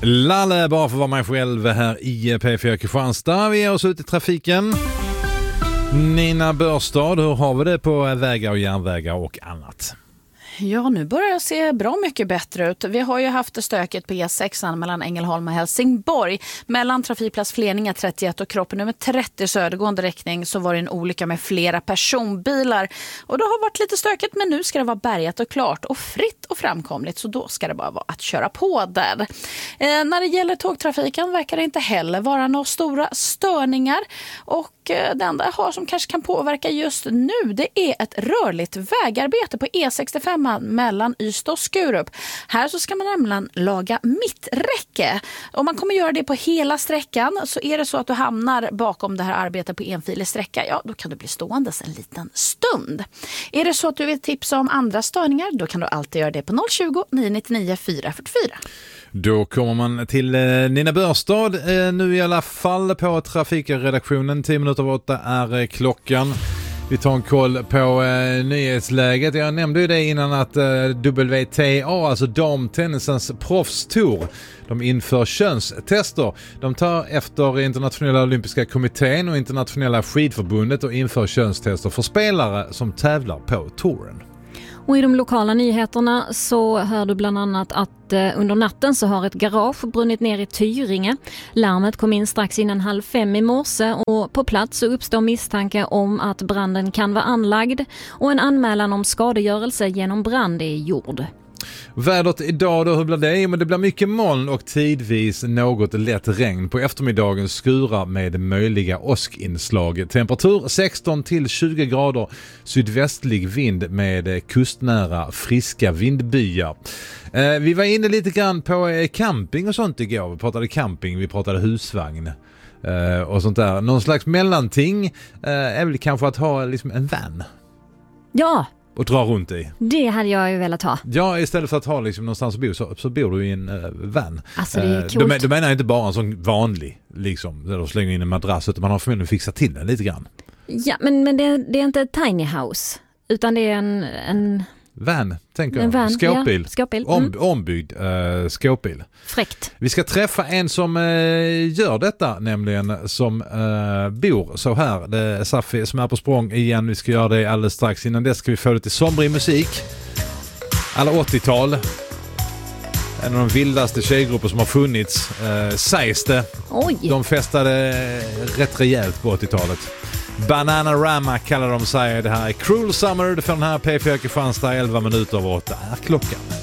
Lalle, bara för att vara mig själv här i P4 Kristianstad. Vi är oss ut i trafiken. Nina Börstad, hur har vi det på vägar och järnvägar och annat? Ja, nu börjar det se bra mycket bättre ut. Vi har ju haft det stöket på E6 mellan Ängelholm och Helsingborg. Mellan trafikplats Fleninga 31 och kroppen nummer 30 södergående riktning så var det en olycka med flera personbilar. Och det har varit lite stökigt, men nu ska det vara bärgat och klart och fritt och framkomligt. Så då ska det bara vara att köra på där. När det gäller tågtrafiken verkar det inte heller vara några stora störningar. Och det enda jag har som kanske kan påverka just nu, det är ett rörligt vägarbete på E65 mellan Ystad och Skurup. Här så ska man nämligen laga mitträcke. Om man kommer göra det på hela sträckan, så är det så att du hamnar bakom det här arbetet på enfilig sträcka, ja, då kan du bli ståendes en liten stund. Är det så att du vill tipsa om andra störningar, då kan du alltid göra det på 020 999 444. Då kommer man till Nina Börstad nu i alla fall på trafikredaktionen. 10:08 är klockan. Vi tar en koll på nyhetsläget. Jag nämnde ju det innan att WTA, alltså damtennisens proffstour, de inför könstester. De tar efter internationella olympiska kommittén och internationella skidförbundet och inför könstester för spelare som tävlar på touren. Och i de lokala nyheterna så hör du bland annat att under natten så har ett garage brunnit ner i Tyringe. Larmet kom in strax innan 4:30 i morse och på plats så uppstår misstanke om att branden kan vara anlagd och en anmälan om skadegörelse genom brand är gjord. Vädret idag då, hur blir det? Men det blir mycket moln och tidvis något lätt regn. På eftermiddagen skurar med möjliga åskinslag. Temperatur 16 till 20 grader. Sydvästlig vind med kustnära friska vindbyar. Vi var inne lite grann på camping och sånt igår. Vi pratade camping, vi pratade husvagn och sånt där. Någon slags mellanting är väl kanske att ha liksom en van. Ja. Och dra runt i. Det hade jag ju velat ha. Ja, istället för att ha liksom någonstans att bo så bor du i en van. Alltså det är coolt. Du menar inte bara en sån vanlig liksom, där du slänger in en madrass, utan man har förmodligen fixat till den lite grann. Ja, men det är inte ett tiny house, utan det är en van, tänker en jag. van, skåpbil. Ja, skåpbil. Ombyggd skåpbil. Fräckt. Vi ska träffa en som gör detta, nämligen som bor så här. Det är Safi som är på språng igen. Vi ska göra det alldeles strax. Innan det ska vi få lite somrig musik. Alla 80-tal. En av de vildaste tjejgrupper som har funnits. Sägs det. Oj. De festade rätt rejält på 80-talet. Bananarama kallar de sig. Det här är Cruel Summer för den här P4 Kristianstad. 11:08 är klockan.